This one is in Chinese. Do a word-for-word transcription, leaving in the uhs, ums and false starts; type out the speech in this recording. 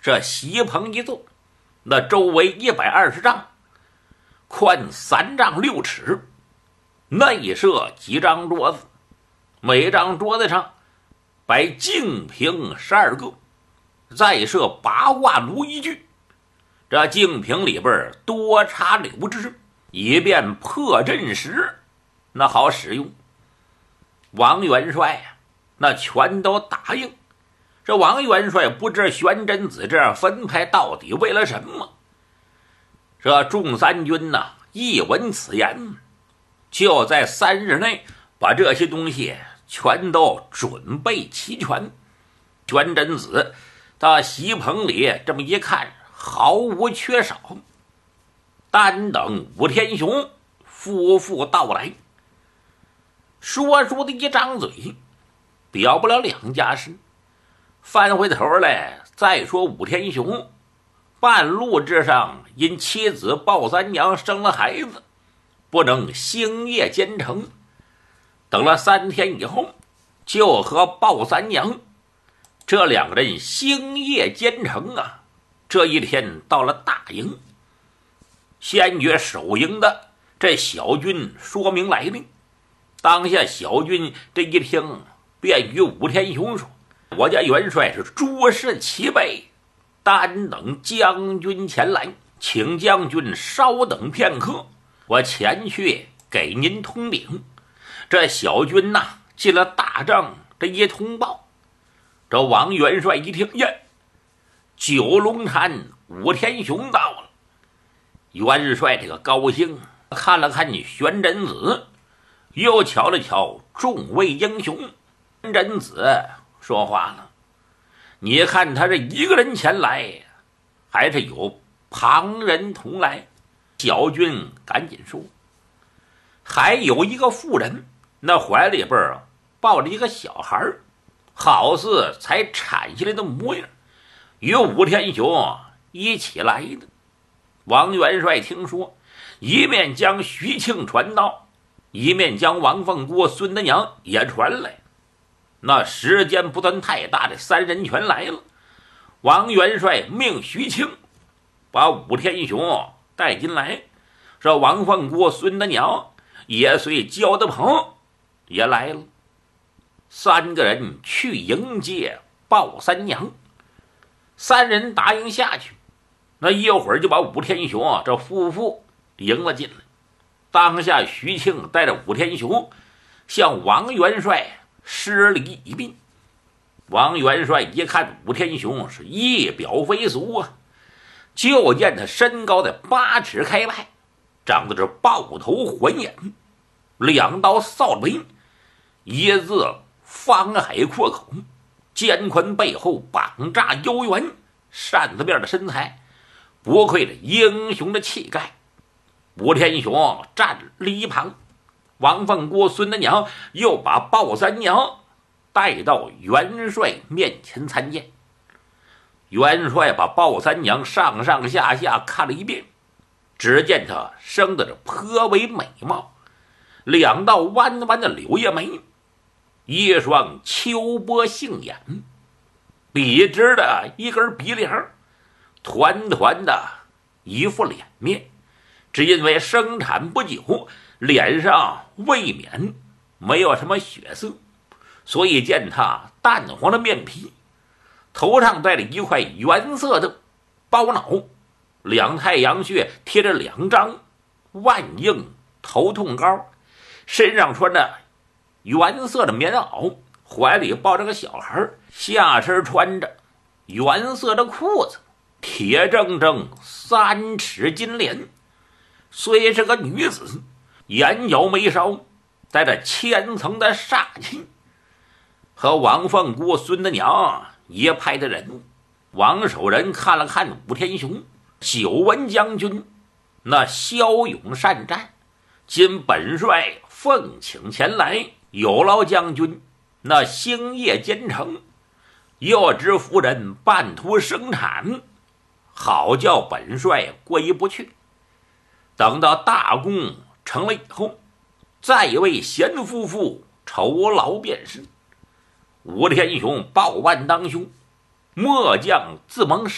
这席棚一坐，那周围一百二十丈，宽三丈六尺，内设几张桌子，每张桌子上摆净瓶十二个，再设八卦炉一具。这净瓶里边多插柳枝，以便破阵时那好使用。王元帅呀、啊，那全都答应。这王元帅不知玄真子这样分派到底为了什么。这众三军呐、啊，一闻此言，就在三日内把这些东西全都准备齐全。玄真子到席棚里这么一看，毫无缺少。单等武天雄夫妇到来，说书的一张嘴，表不了两家事。翻回头来再说武天雄，半路之上因妻子鲍三娘生了孩子，不能星夜兼程。等了三天以后，就和鲍三娘这两个人星夜兼程啊。这一天到了大营，先觉守营的这小军说明来历。当下小军这一听，便与武天雄说：“我家元帅是诸事齐备，单等将军前来，请将军稍等片刻，我前去给您通禀。”这小军呐、啊，进了大帐，这一通报，这王元帅一听，耶，九龙潭武天雄到了。元帅这个高兴，看了看玄真子，又瞧了瞧众位英雄。玄真子说话了：“你看他这一个人前来，还是有旁人同来？”小军赶紧说：“还有一个妇人，那怀里边抱着一个小孩，好似才产下来的模样，与武天雄一起来的。”王元帅听说，一面将徐庆传到，一面将王凤姑、孙德娘也传来。那时间不算太大，这三人全来了。王元帅命徐庆把武天雄带进来，这王凤姑、孙德娘也随焦德鹏也来了。三个人去迎接鲍三娘，三人答应下去。那一会儿就把武天雄啊这夫妇迎了进来。当下徐庆带着武天雄向王元帅施礼一并。王元帅一看武天雄是一表非俗啊，就见他身高在八尺开外，长得是豹头环眼，两刀扫眉，一字方海阔口，肩宽背厚，膀炸腰圆，扇子面的身材，不愧这英雄的气概。武天雄站了一旁，王凤姑、孙德娘又把鲍三娘带到元帅面前参见。元帅把鲍三娘上上下下看了一遍，只见她生得颇为美貌，两道弯弯的柳叶眉，一双秋波杏眼，笔直的一根鼻梁，团团的一副脸面。只因为生产不久，脸上未免没有什么血色，所以见他淡黄的面皮，头上戴着一块原色的包脑，两太阳穴贴着两张万应头痛膏，身上穿着原色的棉袄，怀里抱着个小孩，下身穿着原色的裤子，铁铮铮三尺金莲。虽是个女子，眼角眉梢带着千层的煞气，和王凤姑、孙德娘一派的人物。王守仁看了看武天雄，久闻将军那骁勇善战，今本帅奉请前来，有劳将军那星夜兼程，又知夫人半途生产，好叫本帅归不去。等到大功成了以后，再为贤夫妇酬劳便是。武天雄报万当兄，末将自蒙